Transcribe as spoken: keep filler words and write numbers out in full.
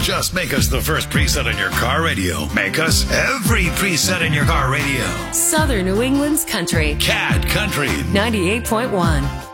just make us the first preset on your car radio. Make us every preset in your car radio. Southern New England's country. Cat Country ninety-eight point one.